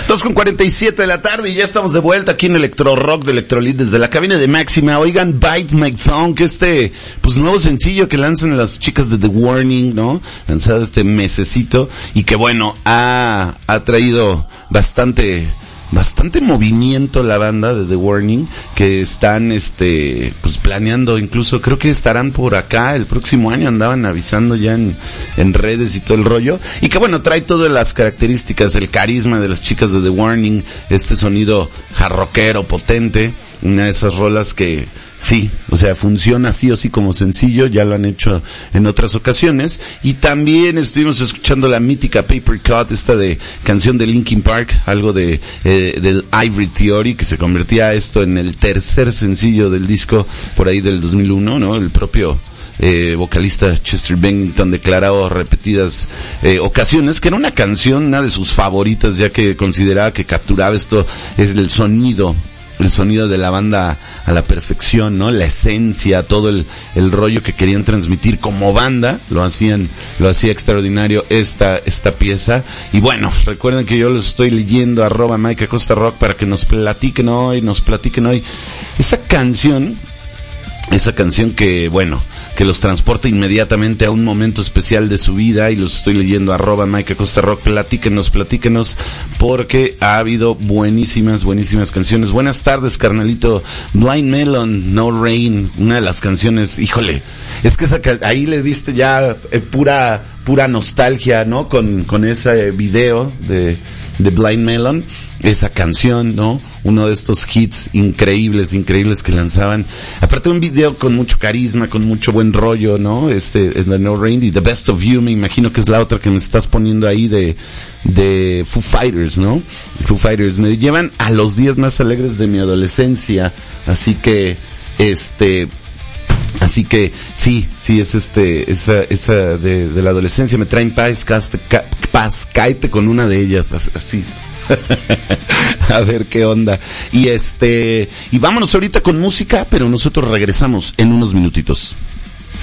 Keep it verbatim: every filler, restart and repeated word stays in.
dos con cuarenta y siete de la tarde y ya estamos de vuelta aquí en Electro Rock de Electrolit desde la cabina de Máxima. Oigan, Bite My Tongue, que este, pues nuevo sencillo que lanzan las chicas de The Warning, ¿no? Lanzado este mesecito y que bueno, ha, ha traído bastante, bastante movimiento la banda de The Warning, que están este pues planeando, incluso creo que estarán por acá el próximo año, andaban avisando ya en, en redes y todo el rollo, y que bueno, trae todas las características, el carisma de las chicas de The Warning, este sonido jarroquero potente, una de esas rolas que sí, o sea, funciona sí o sí como sencillo, ya lo han hecho en otras ocasiones, y también estuvimos escuchando la mítica Paper Cut, esta de canción de Linkin Park, algo de, eh, del Ivory Theory, que se convertía esto en el tercer sencillo del disco por ahí del dos mil uno, ¿no? El propio Eh, vocalista Chester Bennington declarado repetidas eh, ocasiones que era una canción, una de sus favoritas, ya que consideraba que capturaba esto, es el sonido, el sonido de la banda a la perfección, ¿no? La esencia, todo el, el rollo que querían transmitir como banda, lo hacían, lo hacía extraordinario esta, esta pieza. Y bueno, recuerden que yo los estoy leyendo, arroba Mike Acosta Rock, para que nos platiquen hoy, nos platiquen hoy. Esa canción, esa canción que, bueno, que los transporta inmediatamente a un momento especial de su vida, y los estoy leyendo, arroba Mike Acosta Rock, platíquenos, platíquenos, porque ha habido buenísimas, buenísimas canciones. Buenas tardes, carnalito. Blind Melon, No Rain, una de las canciones, híjole, es que esa, ahí le diste ya eh, pura, pura nostalgia, ¿no? Con, con ese video de, de Blind Melon, esa canción, ¿no? Uno de estos hits increíbles, increíbles que lanzaban. Aparte un video con mucho carisma, con mucho buen rollo, ¿no? Este, The No Rain y The Best of You, me imagino que es la otra que me estás poniendo ahí de, de Foo Fighters, ¿no? Foo Fighters me llevan a los días más alegres de mi adolescencia, así que, este, así que, sí, sí, es este, esa, esa de, de la adolescencia, me traen paz, caste, ca, paz, cáete con una de ellas, así. A ver qué onda. Y este, y vámonos ahorita con música, pero nosotros regresamos en unos minutitos.